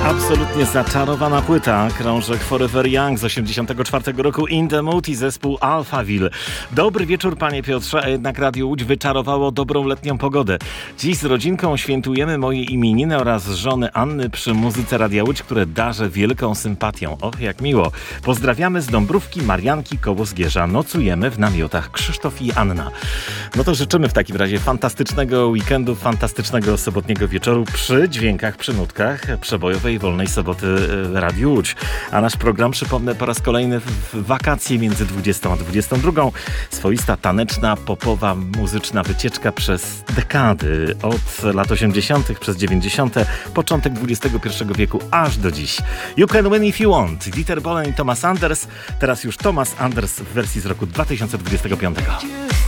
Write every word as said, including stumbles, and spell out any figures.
Absolutnie zaczarowana płyta, krążek Forever Young z osiemdziesiątego czwartego roku, In the Mood i zespół Alphaville. Dobry wieczór, panie Piotrze, a jednak Radio Łódź wyczarowało dobrą letnią pogodę. Dziś z rodzinką świętujemy moje imieniny oraz żony Anny przy muzyce Radia Łódź, które darzę wielką sympatią. Och, jak miło. Pozdrawiamy z Dąbrówki, Marianki, koło Zgierza. Nocujemy w namiotach Krzysztof i Anna. No to życzymy w takim razie fantastycznego weekendu, fantastycznego sobotniego wieczoru przy dźwiękach, przy nutkach przebojowej wolnej soboty Radiu Łódź. A nasz program, przypomnę, po raz kolejny w wakacje między dwudziestą a dwudziestą drugą. Swoista taneczna, popowa, muzyczna wycieczka przez dekady. Od lat osiemdziesiątych przez dziewięćdziesiąte, początek dwudziestego pierwszego wieku, aż do dziś. You Can Win If You Want. Dieter Bohlen i Thomas Anders. Teraz już Thomas Anders w wersji z roku dwa tysiące dwudziestego piątego.